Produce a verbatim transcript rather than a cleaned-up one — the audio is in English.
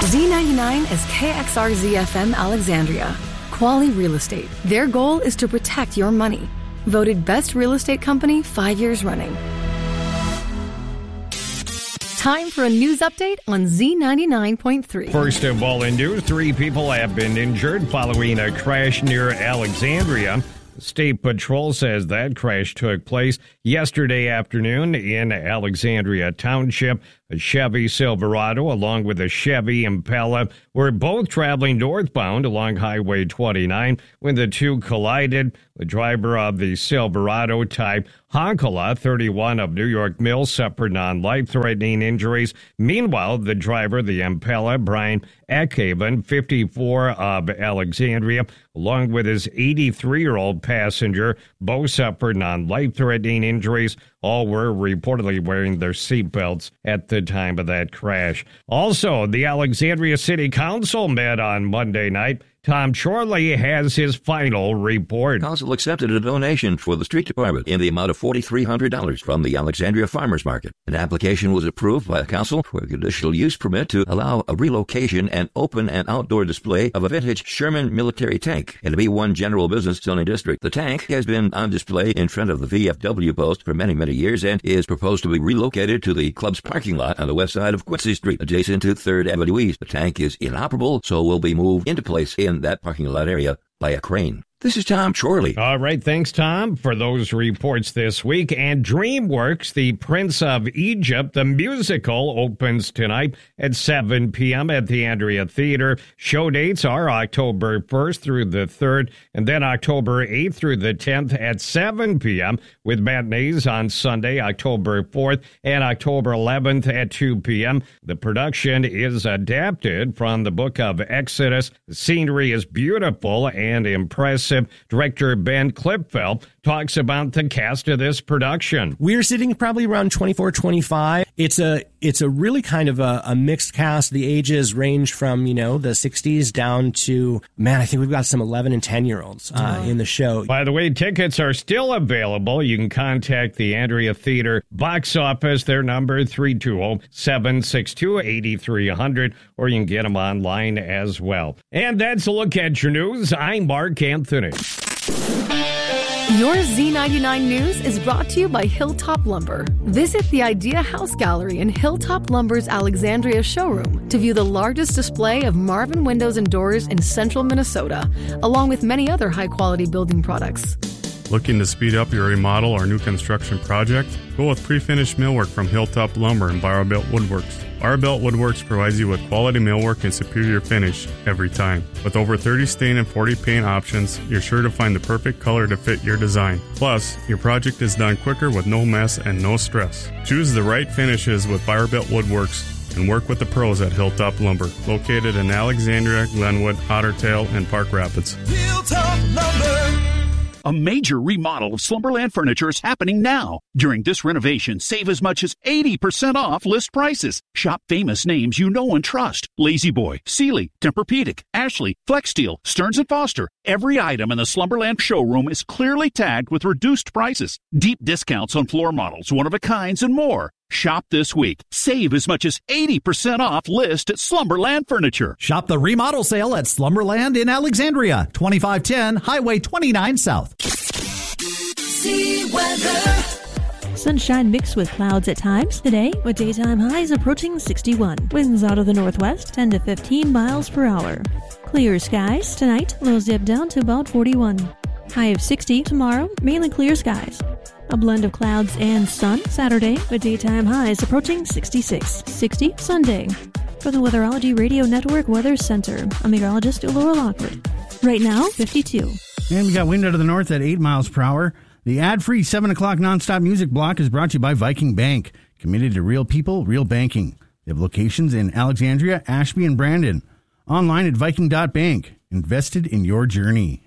Z ninety-nine is K X R Z F M Alexandria. Quality Real Estate. Their goal is to protect your money. Voted Best Real Estate Company five years running. Time for a news update on Z ninety-nine point three. First of all, in news, three people have been injured following a crash near Alexandria. State Patrol says that crash took place yesterday afternoon in Alexandria Township. A Chevy Silverado along with a Chevy Impala were both traveling northbound along Highway twenty-nine when the two collided. The driver of the Silverado type Honkala, thirty-one, of New York Mills, suffered non-life-threatening injuries. Meanwhile, the driver, the Impala, Brian Eckhaven, fifty-four, of Alexandria, along with his eighty-three-year-old passenger, both suffered non-life-threatening injuries. All were reportedly wearing their seatbelts at the time of that crash. Also, the Alexandria City Council met on Monday night. Tom Chorley has his final report. Council accepted a donation for the street department in the amount of four thousand three hundred dollars from the Alexandria Farmers Market. An application was approved by the council for a conditional use permit to allow a relocation and open and outdoor display of a vintage Sherman military tank in the B one General Business Zoning District. The tank has been on display in front of the V F W post for many, many years and is proposed to be relocated to the club's parking lot on the west side of Quincy Street, adjacent to third Avenue East. The tank is inoperable, so will be moved into place in that parking lot area by a crane. This is Tom Chorley. All right, thanks, Tom, for those reports this week. And DreamWorks, The Prince of Egypt, the musical, opens tonight at seven p.m. at the Andrea Theater. Show dates are October first through the third, and then October eighth through the tenth at seven p.m., with matinees on Sunday, October fourth, and October eleventh at two p.m. The production is adapted from the book of Exodus. The scenery is beautiful and impressive. Director Ben Klipfeld talks about the cast of this production. We're sitting probably around twenty-four, twenty-five. It's a it's a really kind of a, a mixed cast. The ages range from, you know, the sixties down to, man, I think we've got some eleven and ten-year-olds uh, oh. in the show. By the way, tickets are still available. You can contact the Andrea Theater box office. Their number, three two zero, seven six two, eight three zero zero, or you can get them online as well. And that's a look at your news. I'm Mark Anthony. Your Z ninety-nine News is brought to you by Hilltop Lumber. Visit the Idea House Gallery in Hilltop Lumber's Alexandria showroom to view the largest display of Marvin windows and doors in central Minnesota, along with many other high-quality building products. Looking to speed up your remodel or new construction project? Go with pre-finished millwork from Hilltop Lumber and Bauer-Built Woodworks. Bauer-Built Woodworks provides you with quality millwork and superior finish every time. With over thirty stain and forty paint options, you're sure to find the perfect color to fit your design. Plus, your project is done quicker with no mess and no stress. Choose the right finishes with Bauer-Built Woodworks and work with the pros at Hilltop Lumber, located in Alexandria, Glenwood, Otter Tail, and Park Rapids. Hilltop Lumber. A major remodel of Slumberland Furniture is happening now. During this renovation, save as much as eighty percent off list prices. Shop famous names you know and trust. La-Z-Boy, Sealy, Tempur-Pedic, Ashley, Flexsteel, Stearns and Foster. Every item in the Slumberland showroom is clearly tagged with reduced prices. Deep discounts on floor models, one-of-a-kinds, and more. Shop this week. Save as much as eighty percent off list at Slumberland Furniture. Shop the remodel sale at Slumberland in Alexandria, twenty-five ten Highway twenty-nine South. See weather. Sunshine mixed with clouds at times today, with daytime highs approaching sixty-one. Winds out of the northwest, ten to fifteen miles per hour. Clear skies tonight, lows dip down to about forty-one. High of sixty tomorrow, mainly clear skies. A blend of clouds and sun Saturday, with daytime highs approaching sixty-six. sixty Sunday. For the Weatherology Radio Network Weather Center, I'm meteorologist Laura Lockwood. Right now, fifty-two. And we got wind out of the north at eight miles per hour. The ad-free seven o'clock nonstop music block is brought to you by Viking Bank, committed to real people, real banking. They have locations in Alexandria, Ashby, and Brandon. Online at viking dot bank. Invested in your journey.